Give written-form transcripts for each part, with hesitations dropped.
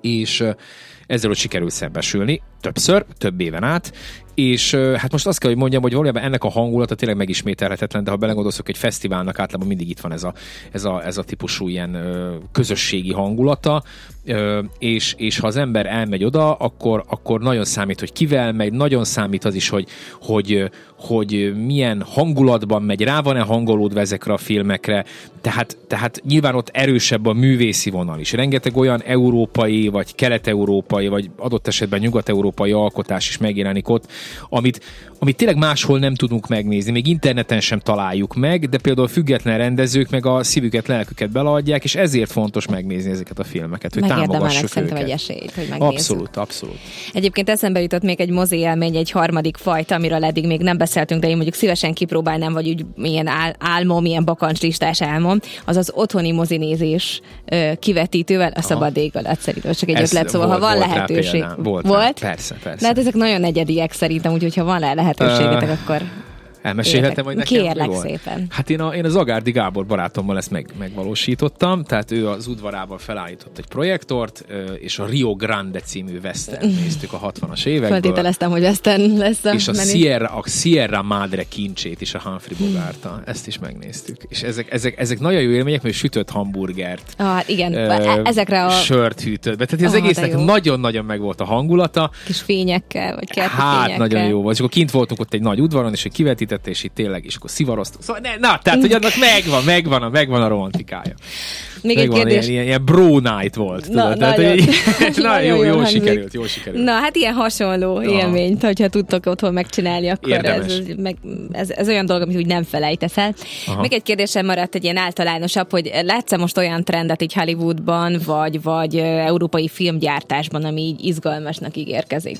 és ezzel ott sikerült szembesülni többször, több éven át, és hát most azt kell, hogy mondjam, hogy valójában ennek a hangulata tényleg megismételhetetlen, de ha belegondolsz, egy fesztiválnak általában mindig itt van ez a típusú ilyen közösségi hangulata, és ha az ember elmegy oda, akkor nagyon számít, hogy kivel megy, nagyon számít az is, hogy milyen hangulatban megy, rá van-e hangolódva ezekre a filmekre, tehát nyilván ott erősebb a művészi vonal is. Rengeteg olyan európai, vagy kelet-európai, vagy adott esetben nyugat-európai alkotás is megjelenik ott, amit tényleg máshol nem tudunk megnézni, még interneten sem találjuk meg, de például független rendezők meg a szívüket, lelküket beleadják, és ezért fontos megnézni ezeket a filmeket, hogy támogassuk szerintem őket. Egy esélyt, hogy megnézzük. Abszolút. Egyébként eszembe jutott még egy mozi élmény, egy harmadik fajta, amiről eddig még nem beszéltünk, de én mondjuk szívesen kipróbálnám, vagy úgy milyen álmom, milyen bakancslistás álmom, az az otthoni mozinézés kivetítővel, a szabad ég alatt szerintem. Csak egy ötlet, szóval ha van lehetőség. Volt? Persze. De hát ezek nagyon egyediek szerintem, úgyhogy ha van lehetőségetek, akkor elmesélhetem, hogy nekem kérlek szépen. Hát én a Zagárdi Gábor barátommal ezt megvalósítottam, tehát ő az udvarában felállított egy projektort, és a Rio Grande című western néztük a 60-as évekből. Föltételeztem, hogy western lesz és a Sierra Madre kincsét is a Humphrey Bogart-a, ezt is megnéztük. És ezek nagyon jó élmények, mert sütött hamburgert. Hát igen, ezekre a... sört hűtött. Tehát az egésznek nagyon-nagyon meg volt a hangulata. Kis fényekkel, vagy kerti fényekkel. Nagyon jó volt. És akkor kint voltunk ott egy nagy udvaron, és kivetített, és itt tényleg, és akkor szivaroztunk. Szóval, tehát, hogy annak megvan a romantikája. Még egy kérdés. Ilyen bro night volt. Tudod? Nagyon jó sikerült. Na, hát ilyen hasonló élményt, hogyha tudtok otthon megcsinálni, akkor ez olyan dolog, amit úgy nem felejtesz el. Még egy kérdésem maradt, egy ilyen általánosabb, hogy látsz-e most olyan trendet így Hollywoodban, vagy európai filmgyártásban, ami így izgalmasnak ígérkezik?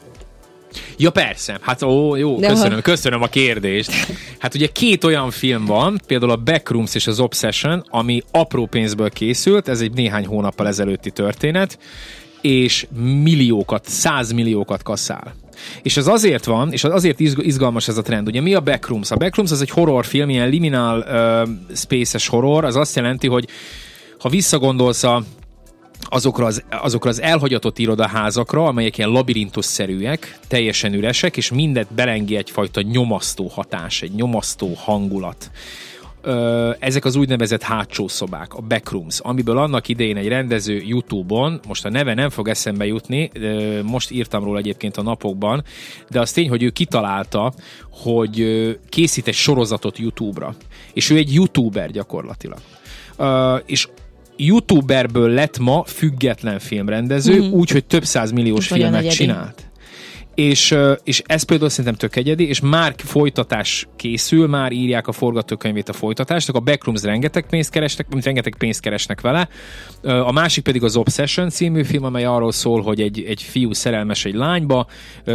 Ja, persze. Hát jó, köszönöm a kérdést. Hát ugye 2 olyan film van, például a Backrooms és az Obsession, ami apró pénzből készült, ez egy néhány hónappal ezelőtti történet, és 100 milliókat kasszál. És ez azért van, és azért izgalmas ez a trend. Ugye mi a Backrooms? A Backrooms az egy horrorfilm, ilyen liminal space-es horror, az azt jelenti, hogy ha visszagondolsz azokra az elhagyatott irodaházakra, amelyek ilyen labirintusszerűek, teljesen üresek, és mindet belengi egyfajta nyomasztó hatás, egy nyomasztó hangulat. Ezek az úgynevezett hátsó szobák, a backrooms, amiből annak idején egy rendező YouTube-on, most a neve nem fog eszembe jutni, most írtam róla egyébként a napokban, de az tény, hogy ő kitalálta, hogy készít egy sorozatot YouTube-ra. És ő egy YouTuber gyakorlatilag. És YouTuberből lett ma független filmrendező, úgyhogy több 100 milliós filmet csinált. És ez például szerintem tök egyedi, és már folytatás készül, már írják a forgatókönyvét a folytatásnak, a Backrooms rengeteg pénzt keresnek vele, a másik pedig az Obsession című film, amely arról szól, hogy egy fiú szerelmes egy lányba,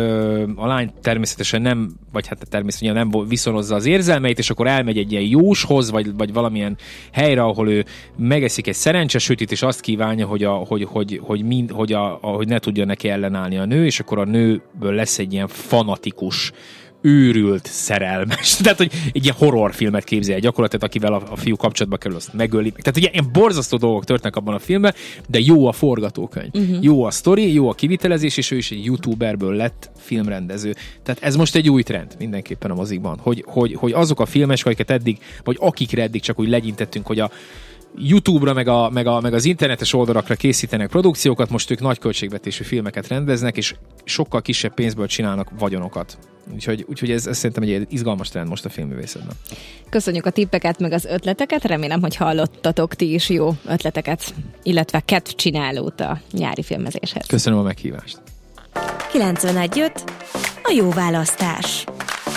a lány természetesen nem, vagy hát természetesen nem viszonozza az érzelmeit, és akkor elmegy egy ilyen jóshoz, vagy valamilyen helyre, ahol ő megeszik egy szerencsesütit, és azt kívánja, hogy ne tudja neki ellenállni a nő, és akkor a nőből lesz egy ilyen fanatikus, őrült szerelmes. Tehát, hogy egy ilyen horrorfilmet képzelje gyakorlatilag, akivel a fiú kapcsolatba kerül, azt megöli. Tehát ugye ilyen borzasztó dolgok történnek abban a filmben, de jó a forgatókönyv. Jó a sztori, jó a kivitelezés, és ő is egy YouTuberből lett filmrendező. Tehát ez most egy új trend mindenképpen a mozikban, hogy azok a filmesek, akiket eddig, vagy akikre eddig csak úgy legyintettünk, hogy a YouTube-ra, meg az internetes oldalakra készítenek produkciókat, most ők nagy költségvetésű filmeket rendeznek, és sokkal kisebb pénzből csinálnak vagyonokat. Úgyhogy ez szerintem egy izgalmas trend most a filmművészetben. Köszönjük a tippeket, meg az ötleteket, remélem, hogy hallottatok ti is jó ötleteket, illetve csinálót a nyári filmezéshez. Köszönöm a meghívást. 91.5 a jó választás.